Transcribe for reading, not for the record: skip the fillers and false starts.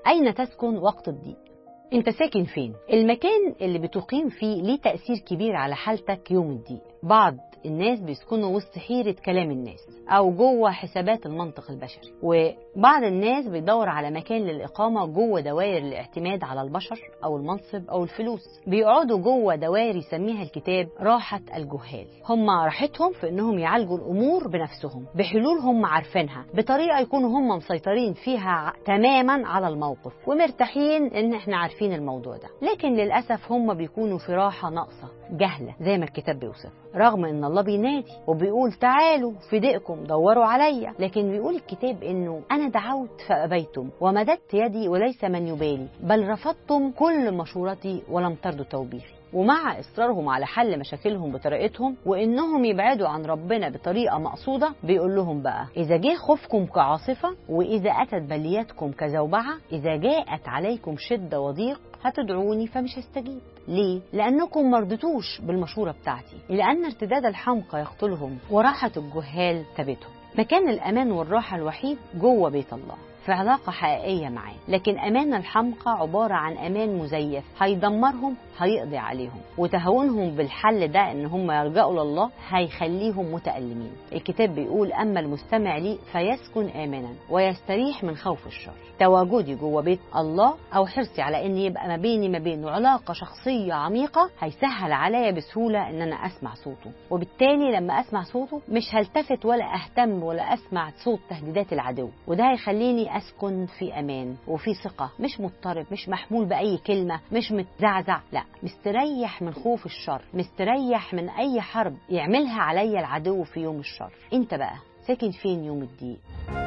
أين تسكن وقت الضيق؟ انت ساكن فين؟ المكان اللي بتقيم فيه ليه تأثير كبير على حالتك يوم الضيق. بعض الناس بيسكنوا وسط حيرة كلام الناس أو جوه حسابات المنطق البشري، وبعض الناس بيدور على مكان للإقامة جوه دوائر الاعتماد على البشر أو المنصب أو الفلوس. بيقعدوا جوه دوائر يسميها الكتاب راحة الجهال. هم راحتهم في إنهم يعالجوا الأمور بنفسهم بحلول هم عارفينها، بطريقة يكونوا هم مسيطرين فيها تماما على الموقف ومرتاحين إن احنا عارفين الموضوع ده. لكن للأسف هم بيكونوا في راحة ناقصة جهلة زي ما الكتاب بيوصف، رغم ان الله بينادي وبيقول تعالوا في ضيقكم دوروا عليا. لكن بيقول الكتاب انه انا دعوت فابيتم ومددت يدي وليس من يبالي، بل رفضتم كل مشورتي ولم ترضوا توبيخي. ومع إصرارهم على حل مشاكلهم بطريقتهم وإنهم يبعدوا عن ربنا بطريقة مقصودة، بيقول لهم بقى إذا جاء خوفكم كعاصفة، وإذا أتت بلياتكم كزوبعة، إذا جاءت عليكم شدة وضيق، هتدعوني فمش هستجيب. ليه؟ لأنكم مرضتوش بالمشورة بتاعتي، لأن ارتداد الحمقى يقتلهم وراحة الجهال ثبتهم. مكان الأمان والراحة الوحيد جوه بيت الله، في علاقة حقيقية معاه. لكن أمان الحمقى عبارة عن أمان مزيف، هيدمرهم، هيقضي عليهم، وتهاونهم بالحل ده إن هم يلجأوا لله هيخليهم متألمين. الكتاب بيقول أما المستمع لي فيسكن آمنا ويستريح من خوف الشر. تواجدي جوه بيت الله أو حرصي على إن يبقى ما بيني ما بينه علاقة شخصية عميقة هيسهل عليا بسهولة إن أنا أسمع صوته، وبالتالي لما أسمع صوته مش هلتفت ولا أهتم ولا أسمع صوت تهديدات العدو، وده هيخليني أسكن في أمان وفي ثقة، مش مضطرب، مش محمول بأي كلمة، مش متزعزع، لا، مستريح من خوف الشر، مستريح من أي حرب يعملها عليا العدو في يوم الشر. انت بقى ساكن فين يوم الضيق؟